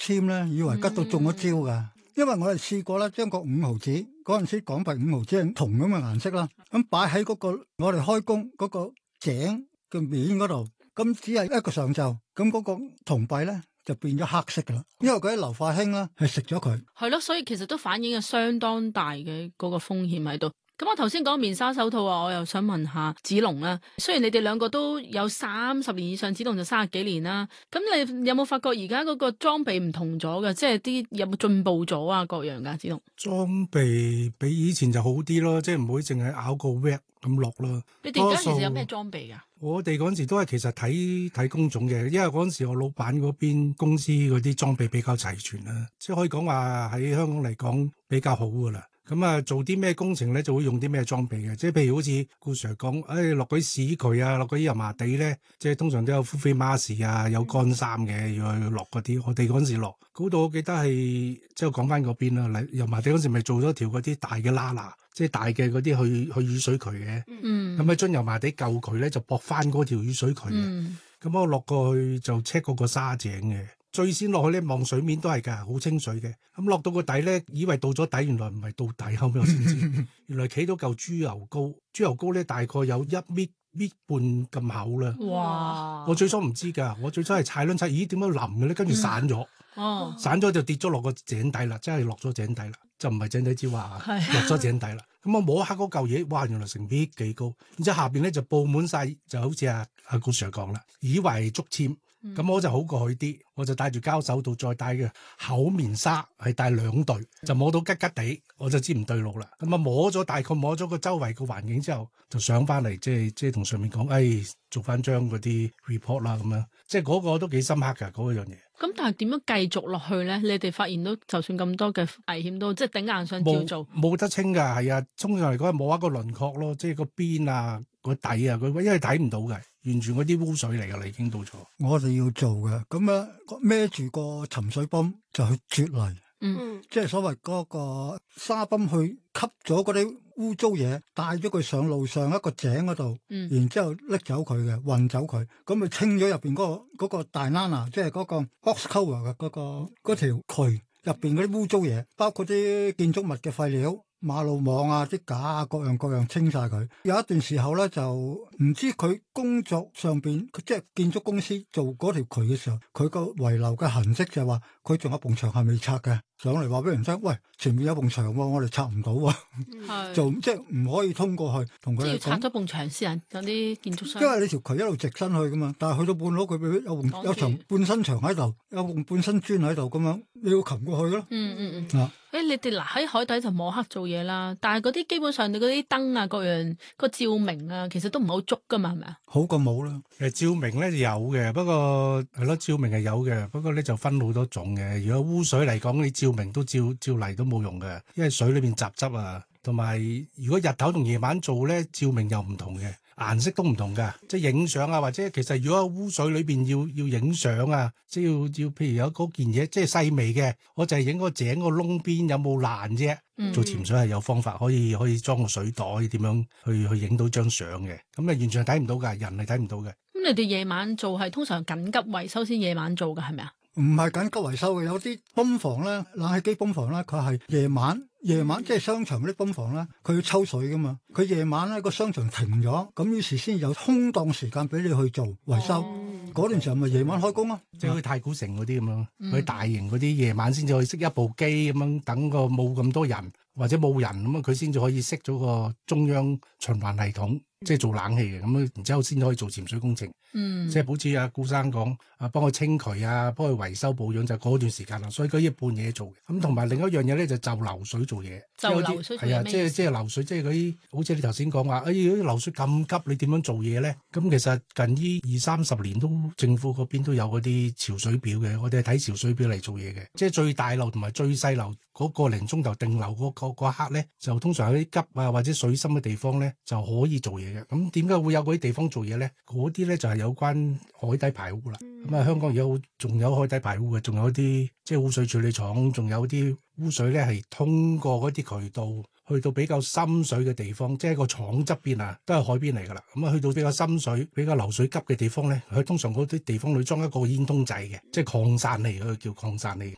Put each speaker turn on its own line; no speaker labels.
籤咧，以為吉到中咗招㗎。因為我哋試過啦，將個5毫紙嗰陣時港幣5毫紙係銅咁嘅顏色啦，咁擺喺嗰個我哋開工嗰個井嘅面嗰度，咁只係一個上晝，咁嗰個銅幣咧就變咗黑色噶啦，因為嗰啲硫化氫啦係食咗佢。
係咯，所以其實都反映咗相當大嘅嗰個風險喺度。咁我頭先講面紗手套啊，我又想問下子龍啦。雖然你哋兩個都有30年以上，子龍就30幾年啦。咁你有冇發覺而家嗰個裝備唔同咗嘅？即係啲有冇進步咗啊？各樣噶，子龍。
裝備比以前就好啲咯，即係唔會淨係咬個 rack 咁落咯。
你哋而家其實有咩裝備噶？
我哋嗰陣時都係其實睇工種嘅，因為嗰陣時我老闆嗰邊公司嗰啲裝備比較齊全啦，即係可以講話喺香港嚟講比較好噶啦。咁啊，做啲咩工程咧，就會用啲咩裝備嘅，即係譬如好似顧 Sir 講，落嗰啲屎渠啊，落嗰啲油麻地咧，即係通常都有 full face mask 啊，有乾衫嘅，要去落嗰啲。我哋嗰陣時落嗰度，我記得係即係講翻嗰邊啦。油麻地嗰陣時咪做咗條嗰啲大嘅拉拿，即係大嘅嗰啲去雨水渠嘅。咁喺將油麻地舊渠咧就駁翻嗰條雨水渠嘅。咁我落過去就 check 嗰個沙井嘅。最先落去咧望水面都係㗎，好清水嘅。咁落到個底咧，以為到咗底，原來唔係到底，後尾我先知，原來企到嚿豬油膏。豬油膏咧大概有1米半咁厚啦。
哇！
我最初唔知㗎，我最初係踩撚踩，咦點解腍嘅咧？跟住散咗，散咗就跌咗落個井底啦，真係落咗井底啦，就唔係井底之蛙啊，落咗井底啦。咁我摸下嗰嚿嘢，哇！原來成米幾高，然之後下邊咧就佈滿晒，就好似阿顧 Sir 講啦，以為係竹籤。咁我就好過去啲，我就戴住膠手套，再戴嘅厚棉紗，係戴2對，就摸到吉吉地，我就知唔對路啦。咁啊大概摸咗個周圍個環境之後，就上翻嚟，即係同上面講，做翻張嗰啲 report 啦，咁樣，即係嗰個都幾深刻㗎，嗰樣嘢。咁
但係點樣繼續落去咧？你哋發現到就算咁多嘅危險都即係頂硬上照做，冇
得清㗎，係啊，通常嚟講係摸一個輪廓咯，即係個邊啊、個底啊，因為睇唔到嘅。完全嗰啲污水嚟㗎啦，已經到咗。
我哋要做嘅，咁啊孭住個沉水泵就去啜泥，即係所謂嗰個沙泵去吸咗嗰啲污糟嘢，帶咗佢上路上一個井嗰度，然之後拎走佢嘅，運走佢，咁咪清咗入邊嗰個大欄啊，即係嗰個 box cover 嘅嗰條渠入邊嗰啲污糟嘢，包括啲建築物嘅廢料。馬路網啊，啲架啊，各樣清晒佢。有一段時候咧，就唔知佢工作上邊，即係建築公司做嗰條渠嘅時候，佢個遺留嘅痕跡就係話，佢仲有埲牆係未拆嘅，上嚟話俾人聽，喂，前面有埲牆喎，我哋拆唔到喎，就即係唔可以通過去，同佢哋講。即係要拆咗埲牆先啊！有啲建築商。因為你條渠一路直身去噶嘛，但係去到半路佢有牆半身牆喺度，有半身磚喺度咁樣，你要擒過去咯。
你哋嗱喺海底就摸黑做嘢啦，但係嗰啲基本上你嗰啲燈啊，各樣個照明啊，其實都唔係好足噶嘛，係咪啊？
好過冇啦。
照明咧就有嘅，不過係咯，照明係有嘅，不過咧就分好多種嘅。如果污水嚟講，你照明都照嚟都冇用嘅，因為水裏邊雜質啊，同埋如果日頭同夜晚做咧，照明又唔同嘅。顏色都唔同㗎，即係影相啊，或者其實如果污水裏邊要影相啊，即係要譬如有嗰件嘢，即係細微嘅，我就係影個井個窿邊有冇爛啫。做潛水係有方法可以裝個水袋，點樣去影到張相嘅，咁你完全係睇唔到㗎，人係睇唔到嘅。
咁你哋夜晚做係通常緊急維修先夜晚做㗎係咪啊？
唔係緊急維修嘅，有啲泵房咧，冷氣機泵房咧，佢係夜晚即係商場嗰啲泵房咧，佢要抽水噶嘛，佢夜晚咧個商場停咗，咁於是先有空檔時間俾你去做維修。嗰段時候咪夜晚開工咯，
即係去太古城嗰啲咁樣，去大型嗰啲夜晚先至可以熄一部機咁樣，等個冇咁多人或者冇人咁啊，佢先至可以熄咗個中央循環系統。即係做冷氣嘅，咁然之後先可以做潛水工程。即係好似阿顧生講，幫佢清渠啊，幫佢維修保養就嗰段時間啦。所以佢要半夜做嘅。咁同埋另一樣嘢咧就流水做嘢。
就流水做嘢咩意思？
即係流水，即係嗰啲好似你頭先講話，如果流水咁急，你點樣做嘢咧？咁其實近呢20-30年都政府嗰邊都有嗰啲潮水表嘅，我哋係睇潮水表嚟做嘢嘅。即係最大流同埋最細流嗰個零鐘頭定流嗰刻咧，就通常喺啲急啊或者水深嘅地方咧就可以做嘢嘅。咁點解會有嗰啲地方做嘢咧？嗰啲咧就係有關海底排污啦。咁啊，香港而家仲有海底排污嘅，仲有啲即係污水處理廠，仲有啲污水咧係通過嗰啲渠道去到比較深水嘅地方，即係個廠側邊啊，都係海邊嚟噶啦。咁啊，去到比較深水、比較流水急嘅地方咧，佢通常嗰啲地方裏裝一個煙通仔嘅，即係擴散器，佢叫擴散器。